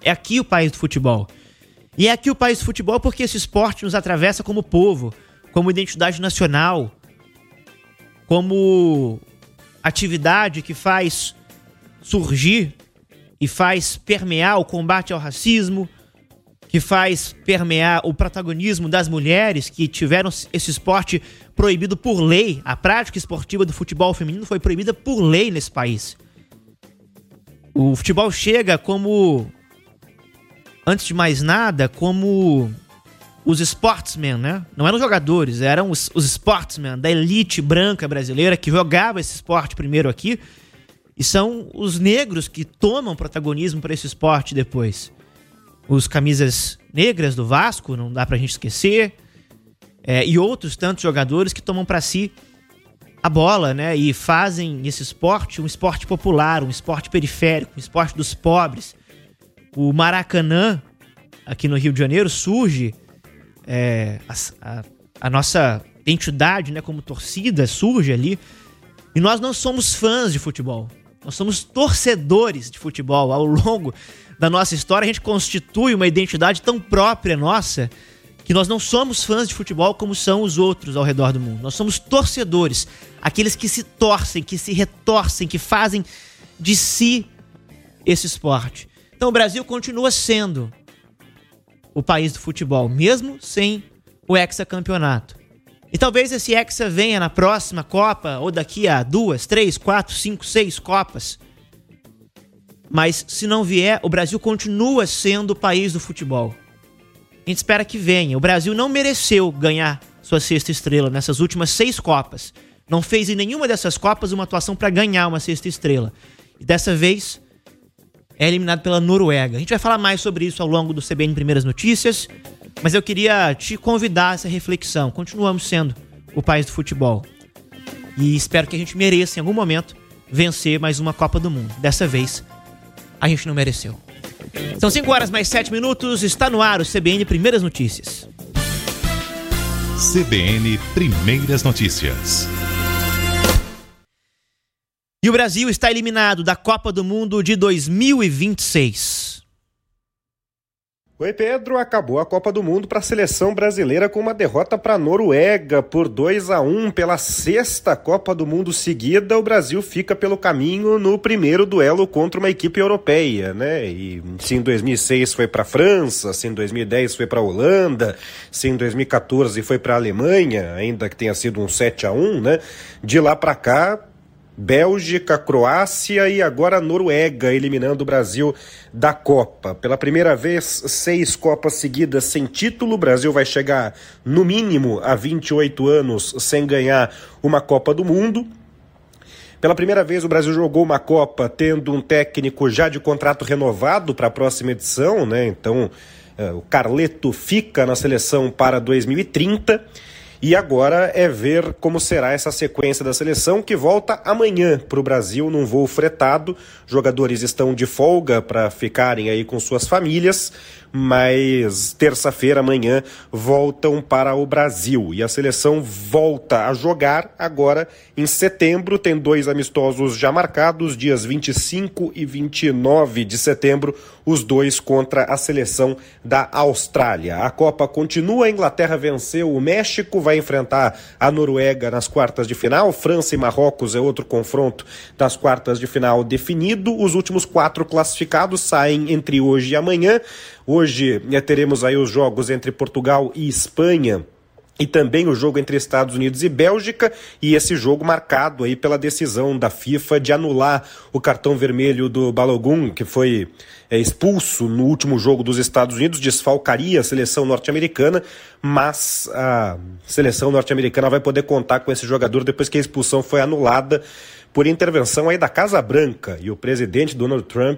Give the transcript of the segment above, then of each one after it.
É aqui o país do futebol. E é aqui o país do futebol porque esse esporte nos atravessa como povo, como identidade nacional, como atividade que faz surgir e faz permear o combate ao racismo, que faz permear o protagonismo das mulheres que tiveram esse esporte proibido por lei. A prática esportiva do futebol feminino foi proibida por lei nesse país. O futebol chega como, antes de mais nada, como os sportsmen, né? Não eram jogadores, eram os sportsmen da elite branca brasileira que jogava esse esporte primeiro aqui. E são os negros que tomam protagonismo para esse esporte depois. Os camisas negras do Vasco, não dá pra gente esquecer. E outros tantos jogadores que tomam para si a bola, né? E fazem esse esporte um esporte popular, um esporte periférico, um esporte dos pobres. O Maracanã, aqui no Rio de Janeiro, surge a nossa identidade, né, como torcida, surge ali. E nós não somos fãs de futebol. Nós somos torcedores de futebol. Ao longo da nossa história, a gente constitui uma identidade tão própria nossa que nós não somos fãs de futebol como são os outros ao redor do mundo. Nós somos torcedores, aqueles que se torcem, que se retorcem, que fazem de si esse esporte. Então o Brasil continua sendo o país do futebol, mesmo sem o hexacampeonato. E talvez esse hexa venha na próxima Copa, ou daqui a 2, 3, 4, 5, 6 Copas. Mas se não vier, o Brasil continua sendo o país do futebol. A gente espera que venha. O Brasil não mereceu ganhar sua 6ª estrela nessas últimas 6 Copas. Não fez em nenhuma dessas Copas uma atuação para ganhar uma 6ª estrela. E dessa vez é eliminado pela Noruega. A gente vai falar mais sobre isso ao longo do CBN Primeiras Notícias, mas eu queria te convidar a essa reflexão. Continuamos sendo o país do futebol. E espero que a gente mereça, em algum momento, vencer mais uma Copa do Mundo. Dessa vez, a gente não mereceu. São 5 horas mais 7 minutos. Está no ar o CBN Primeiras Notícias. CBN Primeiras Notícias. E o Brasil está eliminado da Copa do Mundo de 2026. Oi, Pedro. Acabou a Copa do Mundo para a seleção brasileira com uma derrota para a Noruega por 2-1 pela 6ª Copa do Mundo seguida. O Brasil fica pelo caminho no primeiro duelo contra uma equipe europeia, né? E se em 2006 foi para a França, se em 2010 foi para a Holanda, se em 2014 foi para a Alemanha, ainda que tenha sido um 7-1, né? De lá para cá, Bélgica, Croácia e agora Noruega eliminando o Brasil da Copa. Pela primeira vez, 6 Copas seguidas sem título. O Brasil vai chegar no mínimo a 28 anos sem ganhar uma Copa do Mundo. Pela primeira vez o Brasil jogou uma Copa tendo um técnico já de contrato renovado para a próxima edição, né? Então o Carleto fica na seleção para 2030. E agora é ver como será essa sequência da seleção, que volta amanhã para o Brasil num voo fretado. Jogadores estão de folga para ficarem aí com suas famílias, mas terça-feira, amanhã, voltam para o Brasil. E a seleção volta a jogar agora em setembro. Tem 2 amistosos já marcados, dias 25 e 29 de setembro, os 2 contra a seleção da Austrália. A Copa continua, a Inglaterra venceu o México, vai enfrentar a Noruega nas quartas de final. França e Marrocos é outro confronto das quartas de final definido. Os últimos 4 classificados saem entre hoje e amanhã. Hoje teremos aí os jogos entre Portugal e Espanha e também o jogo entre Estados Unidos e Bélgica, e esse jogo marcado aí pela decisão da FIFA de anular o cartão vermelho do Balogun, que foi expulso no último jogo dos Estados Unidos, desfalcaria a seleção norte-americana, mas a seleção norte-americana vai poder contar com esse jogador depois que a expulsão foi anulada por intervenção aí da Casa Branca, e o presidente Donald Trump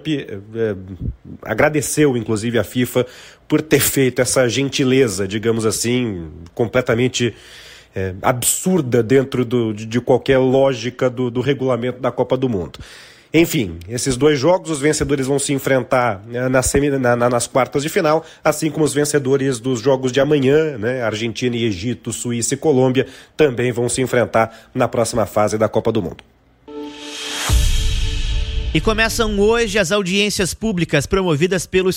agradeceu, inclusive, a FIFA por ter feito essa gentileza, digamos assim, completamente absurda dentro de qualquer lógica do regulamento da Copa do Mundo. Enfim, esses 2 jogos, os vencedores vão se enfrentar nas quartas de final, assim como os vencedores dos jogos de amanhã, né? Argentina e Egito, Suíça e Colômbia, também vão se enfrentar na próxima fase da Copa do Mundo. E começam hoje as audiências públicas promovidas pelo